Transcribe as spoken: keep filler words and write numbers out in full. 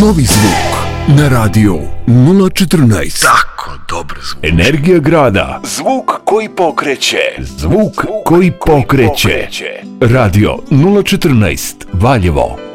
Novi zvuk na radio nula četrnaest. Tako dobro zvuči. Energija grada. Zvuk koji pokreće. Zvuk koji pokreće. Radio nula četrnaest Valjevo.